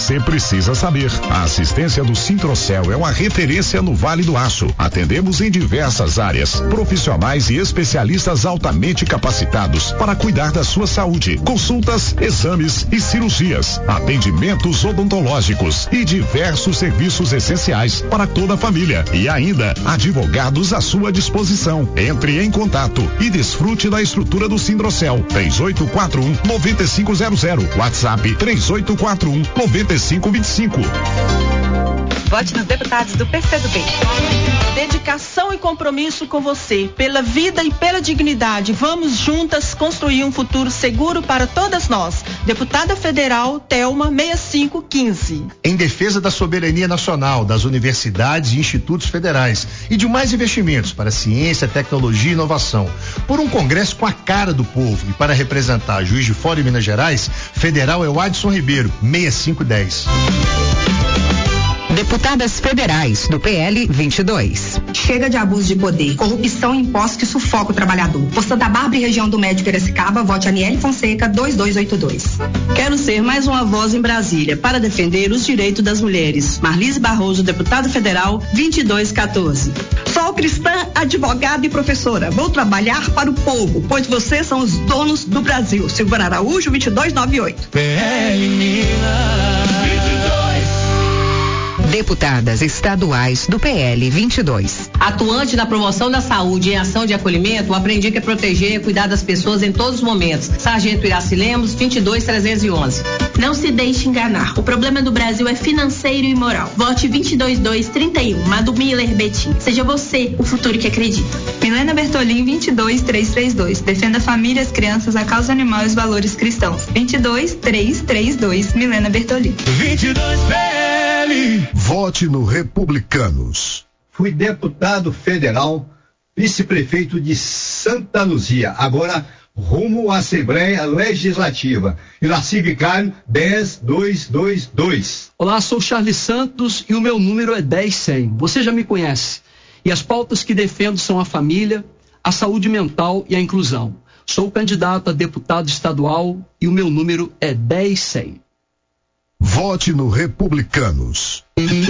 você precisa saber. A assistência do Sintrocel é uma referência no Vale do Aço. Atendemos em diversas áreas, profissionais e especialistas altamente capacitados para cuidar da sua saúde. Consultas, exames e cirurgias, atendimentos odontológicos e diversos serviços essenciais para toda a família. E ainda, advogados à sua disposição. Entre em contato e desfrute da estrutura do Sintrocel. 3841-9500. WhatsApp 3841-9525. Vote nos deputados do PCdoB. Dedicação e compromisso com você, pela vida e pela dignidade. Vamos juntas construir um futuro seguro para todas nós. Deputada Federal Thelma 6515. Em defesa da soberania nacional, das universidades e institutos federais e de mais investimentos para ciência, tecnologia e inovação. Por um congresso com a cara do povo e para representar Juiz de Fora e Minas Gerais, Federal é o Adson Ribeiro 6510. Deputadas federais do PL 22. Chega de abuso de poder, corrupção e impostos que sufoca o trabalhador. Por Santa Bárbara e região do Médio Piracicaba, vote Aniele Fonseca 2282. Quero ser mais uma voz em Brasília para defender os direitos das mulheres. Marlise Barroso, deputada federal 2214. Sou cristã, advogada e professora. Vou trabalhar para o povo, pois vocês são os donos do Brasil. Silvana Araújo 2298. PL Minas. Deputadas estaduais do PL 22. Atuante na promoção da saúde e em ação de acolhimento, aprendi que é proteger e cuidar das pessoas em todos os momentos. Sargento Iraci Lemos, 22311. Não se deixe enganar. O problema do Brasil é financeiro e moral. Vote 22231. Madu Miller Betim. Seja você o futuro que acredita. Milena Bertolin 22332. Defenda famílias, crianças, a causa animal e os valores cristãos. 22332. Milena Bertolin. 22 PL. Vote no Republicanos. Fui deputado federal, vice-prefeito de Santa Luzia, agora rumo à Assembleia Legislativa. Iraci Vicário 10222. Olá, sou Charles Santos e o meu número é 10100. Você já me conhece. E as pautas que defendo são a família, a saúde mental e a inclusão. Sou candidato a deputado estadual e o meu número é 10100. Vote no Republicanos.